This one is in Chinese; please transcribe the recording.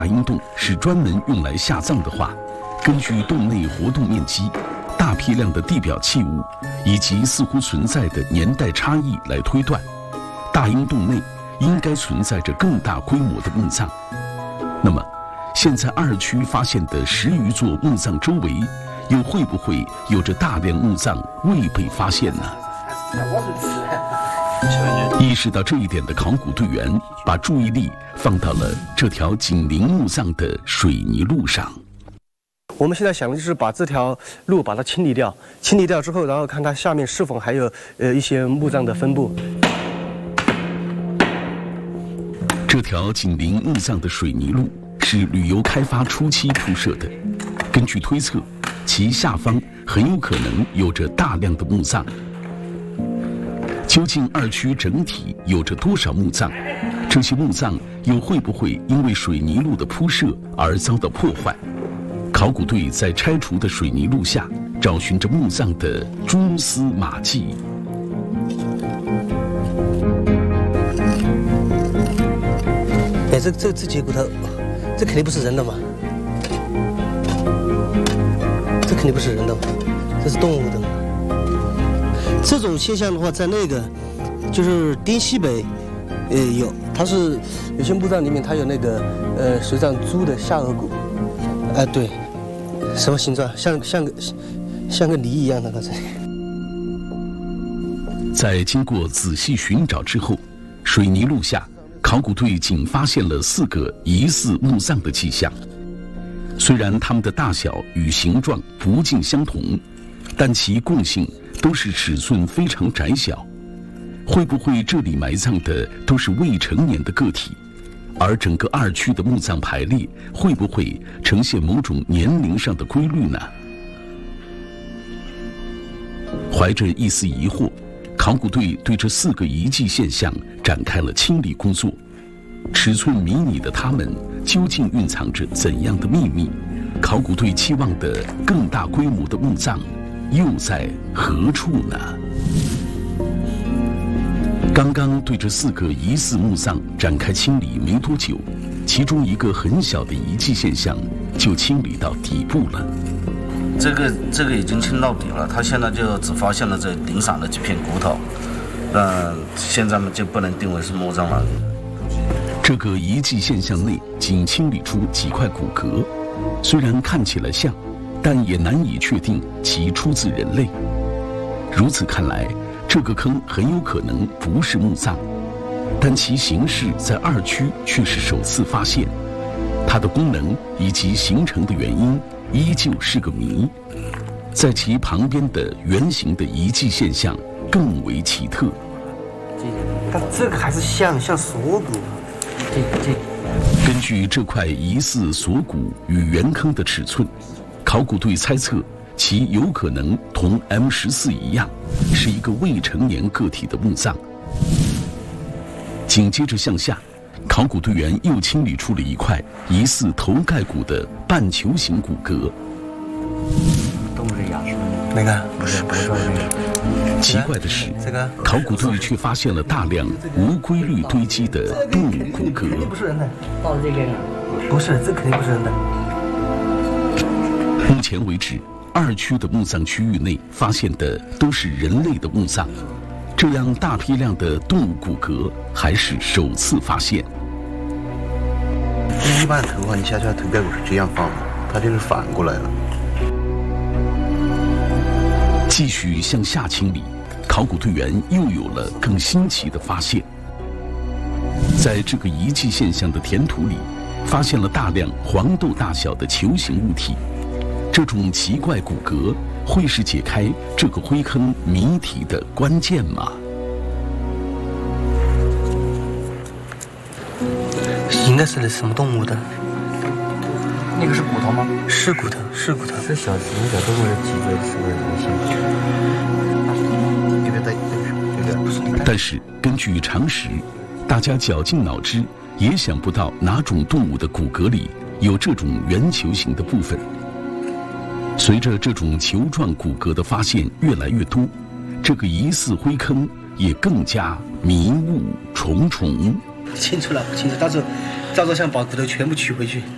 大阴洞是专门用来下葬的话，根据洞内活动面积、大批量的地表器物以及似乎存在的年代差异来推断，大阴洞内应该存在着更大规模的墓葬。那么，现在2区发现的10余座墓葬周围，又会不会有着大量墓葬未被发现呢？意识到这一点的考古队员，把注意力放到了这条紧邻墓葬的水泥路上。 我们现在想的就是把这条路把它清理掉，清理掉之后，然后看它下面是否还有一些墓葬的分布。 这条紧邻墓葬的水泥路是旅游开发初期铺设的，根据推测，其下方很有可能有着大量的墓葬。究竟2区整体有着多少墓葬？这些墓葬又会不会因为水泥路的铺设而遭到破坏？考古队在拆除的水泥路下找寻着墓葬的蛛丝马迹。 哎，这节骨头，这肯定不是人的嘛？这肯定不是人的嘛？这是动物的嘛？这种现象的话，在那个就是滇西北，有，它是有些墓葬里面它有那个水葬猪的下颌骨，哎，对，什么形状？像个梨一样的，刚才。 在经过仔细寻找之后，水泥路下，考古队仅发现了4个疑似墓葬的迹象。虽然它们的大小与形状不尽相同，但其共性都是尺寸非常窄小。会不会这里埋葬的都是未成年的个体？而整个2区的墓葬排列会不会呈现某种年龄上的规律呢？怀着一丝疑惑，考古队对这4个遗迹现象展开了清理工作。尺寸迷你的它们究竟蕴藏着怎样的秘密？考古队期望的更大规模的墓葬又在何处呢？刚刚对这4个疑似墓葬展开清理没多久，其中一个很小的遗迹现象就清理到底部了。 这个已经清到底了，他现在就只发现了这零散的几片骨头，现在就不能定为是墓葬了。 这个遗迹现象内仅清理出几块骨骼，虽然看起来像，但也难以确定其出自人类。如此看来，这个坑很有可能不是墓葬，但其形式在2区却是首次发现，它的功能以及形成的原因依旧是个谜。在其旁边的圆形的遗迹现象更为奇特。 但这个还是像锁骨， 根据这块疑似锁骨与圆坑的尺寸，考古队猜测其有可能同 M14一样，是一个未成年个体的墓葬。紧接着向下，考古队员又清理出了一块疑似头盖骨的半球形骨骼。 动物是亚洲那个不是奇怪的是，考古队却发现了大量无规律堆积的动物骨骼。 不是人的， 抱着这个， 不是，这肯定不是人的。 目前为止，2区的墓葬区域内发现的都是人类的墓葬，这样大批量的动物骨骼还是首次发现。 一般头发你下去，头盖骨是这样放的，它这是反过来了。 继续向下清理，考古队员又有了更新奇的发现。在这个遗迹现象的填土里，发现了大量黄豆大小的球形物体。这种奇怪骨骼会是解开这个灰坑谜题的关键吗？ 应该是什么动物的？ 那个是骨头吗？ 是骨头，是骨头。 这小动物的脊椎是不是人形？ 这边带这个。 但是根据常识，大家绞尽脑汁也想不到哪种动物的骨骼里有这种圆球形的部分。随着这种球状骨骼的发现越来越多，这个疑似灰坑也更加迷雾重重。 清楚了，不清楚，到时候照照相把骨头全部取回去。